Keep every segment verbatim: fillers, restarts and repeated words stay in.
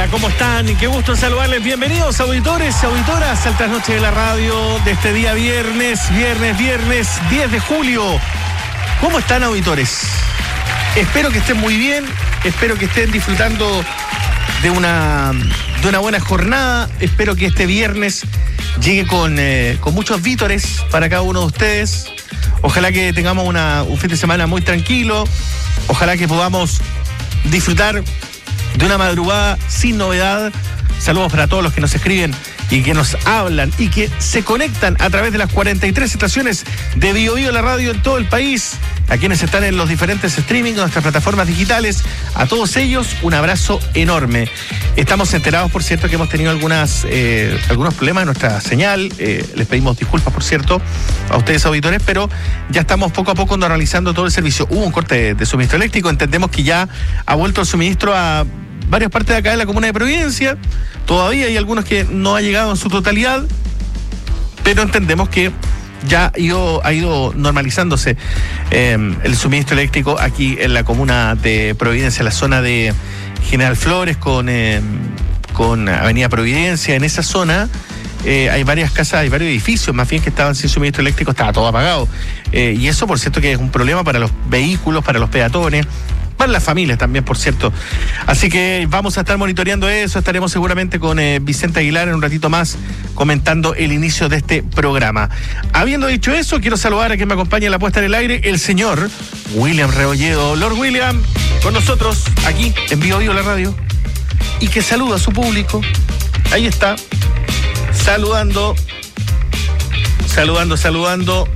¿Cómo están? Qué gusto saludarles. Bienvenidos, auditores y auditoras, al trasnoche de la radio de este día viernes, viernes, viernes, diez de julio. ¿Cómo están, auditores? Espero que estén muy bien, espero que estén disfrutando de una, de una buena jornada. Espero que este viernes llegue con, eh, con muchos vítores para cada uno de ustedes. Ojalá que tengamos una, un fin de semana muy tranquilo. Ojalá que podamos disfrutar de una madrugada sin novedad. Saludos para todos los que nos escriben y que nos hablan y que se conectan a través de las cuarenta y tres estaciones de Bio Bio la radio en todo el país, a quienes están en los diferentes streaming, nuestras plataformas digitales. A todos ellos, un abrazo enorme. Estamos enterados, por cierto, que hemos tenido algunas eh, algunos problemas en nuestra señal. Eh, les pedimos disculpas, por cierto, a ustedes, auditores, pero ya estamos poco a poco normalizando todo el servicio. Hubo un corte de, de suministro eléctrico. Entendemos que ya ha vuelto el suministro a varias partes de acá de la comuna de Providencia. Todavía hay algunos que no ha llegado en su totalidad, pero entendemos que ya ha ido, ha ido normalizándose eh, el suministro eléctrico aquí en la comuna de Providencia, en la zona de General Flores con, eh, con Avenida Providencia. En esa zona eh, hay varias casas, hay varios edificios más bien que estaban sin suministro eléctrico, estaba todo apagado. Eh, y eso, por cierto, que es un problema para los vehículos, para los peatones, para las familias también, por cierto. Así que vamos a estar monitoreando eso. Estaremos seguramente con eh, Vicente Aguilar en un ratito más comentando el inicio de este programa. Habiendo dicho eso, quiero saludar a quien me acompaña en la puesta en el aire, el señor William Rebolledo. Lord William, con nosotros aquí en Bio Bio la radio, y que saluda a su público. Ahí está, saludando, saludando, saludando.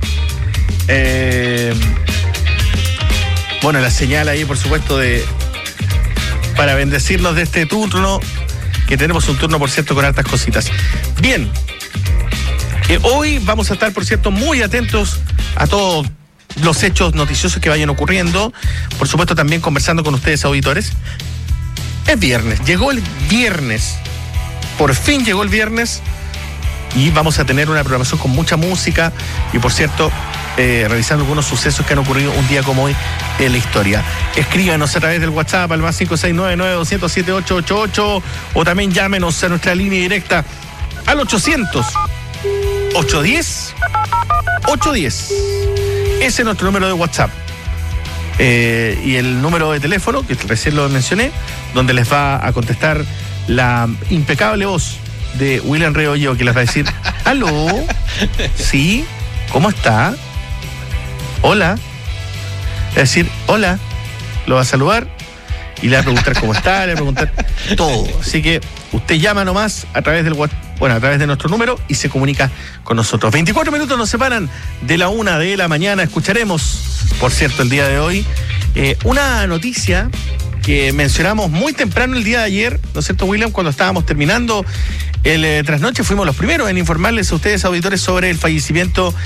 Eh... Bueno, la señal ahí, por supuesto, de para bendecirnos de este turno, que tenemos un turno, por cierto, con hartas cositas. Bien, eh, hoy vamos a estar, por cierto, muy atentos a todos los hechos noticiosos que vayan ocurriendo. Por supuesto, también conversando con ustedes, auditores. Es viernes, llegó el viernes. Por fin llegó el viernes. Y vamos a tener una programación con mucha música y, por cierto, eh, revisando algunos sucesos que han ocurrido un día como hoy en la historia. Escríbanos a través del WhatsApp al más cinco seis nueve nueve dos cero siete ocho ocho ocho, o también llámenos a nuestra línea directa al ochocientos, ochocientos diez, ochocientos diez. Ese es nuestro número de WhatsApp. Eh, y el número de teléfono, que recién lo mencioné, donde les va a contestar la impecable voz de William Rebolledo, que les va a decir: ¿aló? ¿Sí? ¿Cómo está? Hola. Es decir, hola. Lo va a saludar y le va a preguntar cómo está, le va a preguntar todo. Así que usted llama nomás a través del WhatsApp, bueno, a través de nuestro número, y se comunica con nosotros. veinticuatro minutos nos separan de la una de la mañana. Escucharemos, por cierto, el día de hoy, eh, una noticia que mencionamos muy temprano el día de ayer, ¿no es cierto, William? Cuando estábamos terminando el eh, trasnoche, fuimos los primeros en informarles a ustedes, auditores, sobre el fallecimiento